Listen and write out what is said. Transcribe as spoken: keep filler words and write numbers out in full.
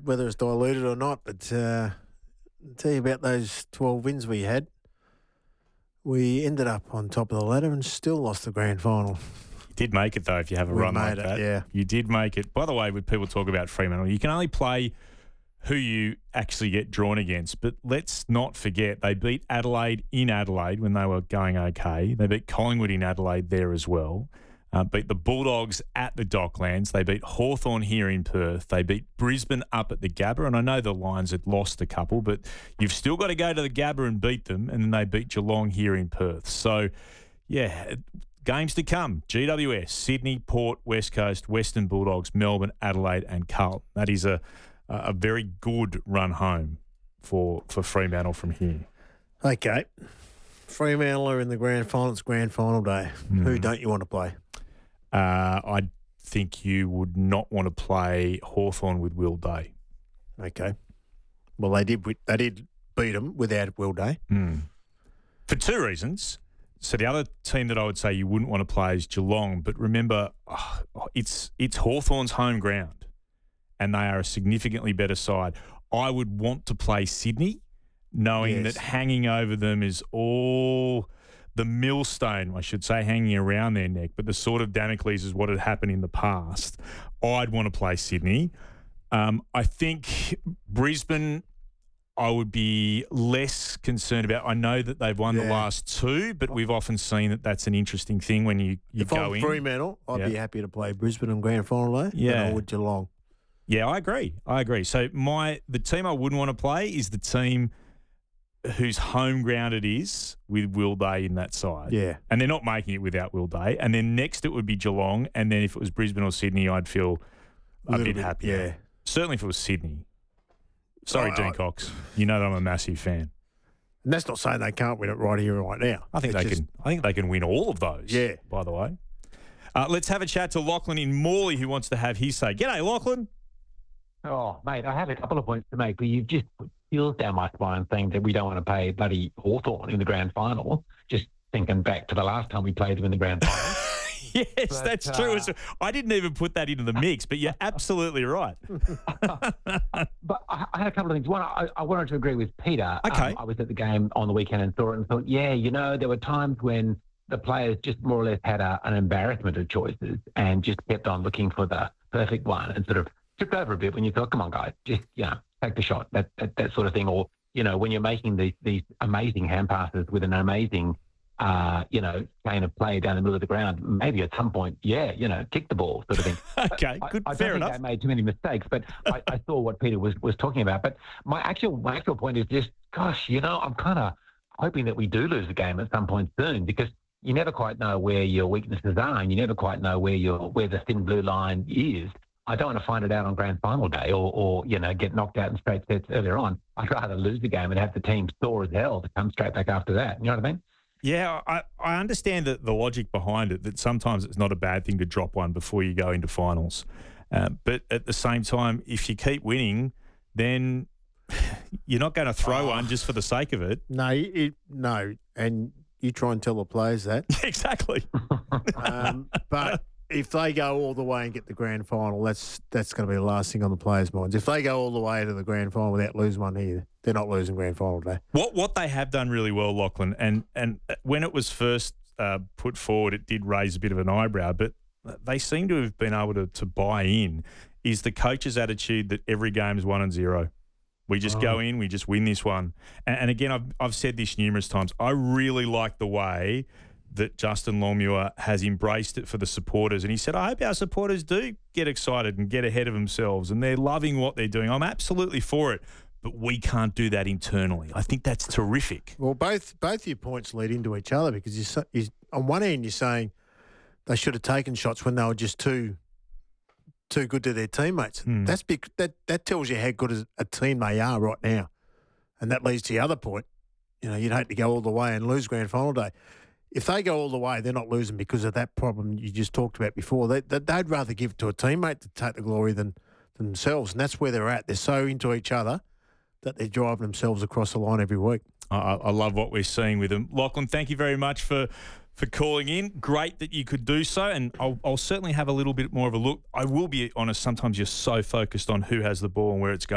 whether it's diluted or not, but uh, I'll tell you about those twelve wins we had. We ended up on top of the ladder and still lost the grand final. You did make it, though, if you have a We run like made it, that. yeah. You did make it. By the way, when people talk about Fremantle, you can only play who you actually get drawn against. But let's not forget, they beat Adelaide in Adelaide when they were going okay. They beat Collingwood in Adelaide there as well. Uh, beat the Bulldogs at the Docklands. They beat Hawthorn here in Perth. They beat Brisbane up at the Gabba. And I know the Lions had lost a couple, but you've still got to go to the Gabba and beat them. And then they beat Geelong here in Perth. So, yeah, games to come. G W S, Sydney, Port, West Coast, Western Bulldogs, Melbourne, Adelaide and Carlton. That is a, a very good run home for, for Fremantle from here. Okay. Fremantle are in the grand final. It's grand final day. Mm. Who don't you want to play? Uh, I think you would not want to play Hawthorn with Will Day. Okay. Well, they did they did beat them without Will Day. Mm. For two reasons. So the other team that I would say you wouldn't want to play is Geelong, but remember, oh, it's it's Hawthorn's home ground, and they are a significantly better side. I would want to play Sydney, knowing yes. that hanging over them is all the millstone, I should say, hanging around their neck, but the sword of Damocles is what had happened in the past. I'd want to play Sydney. Um, I think Brisbane, I would be less concerned about. I know that they've won yeah. the last two, but we've often seen that that's an interesting thing when you, you if go I'm in. Fremantle, I'd yeah. be happy to play Brisbane in grand final day yeah. than I would Geelong. Yeah, I agree. I agree. So my the team I wouldn't want to play is the team whose home ground it is with Will Day in that side. Yeah. And they're not making it without Will Day. And then next it would be Geelong. And then if it was Brisbane or Sydney, I'd feel a, a bit, bit happier. Yeah. Certainly if it was Sydney. Sorry, oh, Dean I, Cox. You know that I'm a massive fan. And that's not saying they can't win it right here, right now. I think it's they just, can. I think they can win all of those. Yeah. By the way, uh, let's have a chat to Lachlan in Morley, who wants to have his say. G'day, Lachlan. Oh, mate, I have a couple of points to make, but you've just put chills down my spine saying that we don't want to play bloody Hawthorn in the grand final. Just thinking back to the last time we played them in the grand final. Yes, but, that's uh, true. I didn't even put that into the mix, but you're absolutely right. But I, I had a couple of things. One, I, I wanted to agree with Peter. Okay. Um, I was at the game on the weekend and saw it and thought, yeah, you know, there were times when the players just more or less had a, an embarrassment of choices and just kept on looking for the perfect one and sort of tripped over a bit when you thought, come on, guys, just, you know, take the shot, that that, that sort of thing. Or, you know, when you're making these, these amazing hand passes with an amazing, uh, you know, chain of play down the middle of the ground, maybe at some point, yeah, you know, kick the ball sort of thing. Okay, good, I, I fair don't enough. think I made too many mistakes, but I, I saw what Peter was, was talking about. But my actual, my actual point is just, gosh, you know, I'm kind of hoping that we do lose the game at some point soon, because you never quite know where your weaknesses are, and you never quite know where your where the thin blue line is. I don't want to find it out on grand final day or, or, you know, get knocked out in straight sets earlier on. I'd rather lose the game and have the team sore as hell to come straight back after that. You know what I mean? Yeah, I, I understand the, the logic behind it, that sometimes it's not a bad thing to drop one before you go into finals. Uh, but at the same time, if you keep winning, then you're not going to throw oh. one just for the sake of it. No, it, no. And you try and tell the players that. Exactly. um, but if they go all the way and get the grand final, that's that's going to be the last thing on the players' minds. If they go all the way to the grand final without losing one here, they're not losing grand final day. What what they have done really well, Lachlan, and and when it was first uh, put forward, it did raise a bit of an eyebrow, but they seem to have been able to, to buy in, is the coach's attitude that every game is one and zero. We just oh. go in, we just win this one. And, and again, I've I've said this numerous times. I really like the way that Justin Longmuir has embraced it for the supporters. And he said, I hope our supporters do get excited and get ahead of themselves and they're loving what they're doing. I'm absolutely for it, but we can't do that internally. I think that's terrific. Well, both both your points lead into each other, because you're, so- you're, on one end you're saying they should have taken shots when they were just too too good to their teammates. Mm. That's big, that that tells you how good a team they are right now. And that leads to the other point. You know, you'd hate to go all the way and lose grand final day. If they go all the way, they're not losing because of that problem you just talked about before. They, they, they'd rather give it to a teammate to take the glory than, than themselves, and that's where they're at. They're so into each other that they're driving themselves across the line every week. I, I love what we're seeing with them. Lachlan, thank you very much for, for calling in. Great that you could do so, and I'll, I'll certainly have a little bit more of a look. I will be honest, sometimes you're so focused on who has the ball and where it's going.